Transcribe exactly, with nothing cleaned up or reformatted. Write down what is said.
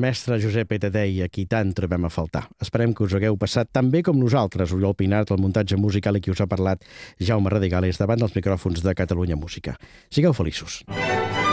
mestre Josep Etatei, a qui tant trobem a faltar. Esperem que us hagueu passat tan bé com nosaltres. Oriol Pinart, el muntatge musical, i qui us ha parlat, Jaume Radigales, davant dels micròfons de Catalunya Música. Sigueu feliços.